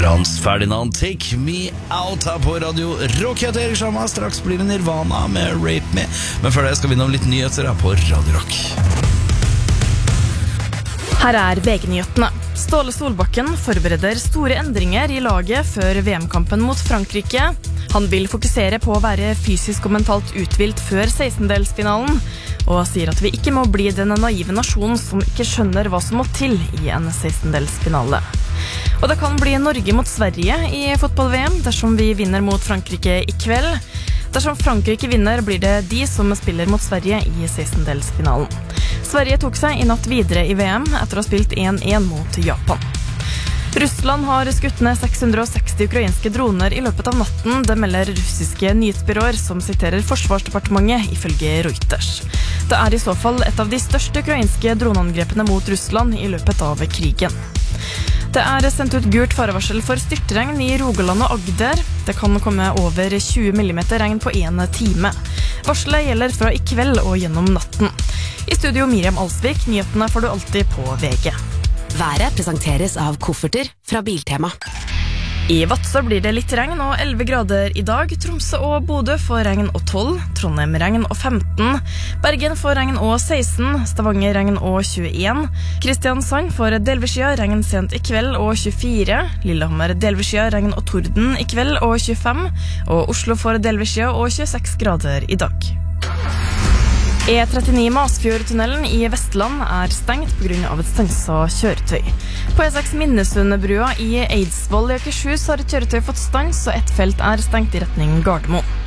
Frans Ferdinand, Take Me Out her på radio Rock. Jeg heter Erik Shamma, straks blir det Nirvana med Rape Me. Men før det skal vi innom litt nyheter her på Radio Rock. Her er VG-nyhetene. Ståle Solbakken forbereder store endringer i laget før VM-kampen mot Frankrike. Han vil fokusere på å være fysisk og mentalt uthvilt før 16-delsfinalen, og sier at vi ikke må bli den naive nasjonen som ikke skjønner hva som må til i en 16-delsfinale. Og det kan bli Norge mot Sverige i fotball-VM dersom vi vinner mot Frankrike i kveld. Dersom Frankrike vinner, blir det de som spiller mot Sverige i 16-delsfinalen. Sverige tok seg i natt videre i VM etter å ha spilt 1-1 mot Japan. Russland har skutt ned 660 ukrainske droner i løpet av natten. Det melder russiske nyhetsbyråer som siterer Forsvarsdepartementet ifølge Reuters. Det er i så fall et av de største ukrainske droneangrepene mot Russland i løpet av krigen. Det er sendt ut gult farevarsel for styrtregn i Rogaland og Agder. Det kan komme over 20 mm regn på en time. Varselet gjelder fra i kveld og gjennom natten. I studio Miriam Alsvik, nyhetene får du alltid på VG. Været presenteres av kofferter fra Biltema. I Vadsø blir det litt regn og 11 grader i dag. Tromsø og Bodø får regn og 12. Trondheim regn og 15. Bergen får regn og 16. Stavanger regn og 21. Kristiansand får delvis skyet regn sent i kveld og 24. Lillehammer delvis skyet regn og torden i kveld og 25. Og Oslo får delvis skyet og 26 grader i dag. E39 Masfjordtunnelen i Vestland er stengt på grunn av et stanset kjøretøy. På E6 Minnesundbrua i Eidsvoll i Akershus har et kjøretøy fått stans, og ett felt er stengt i retning Gardermoen.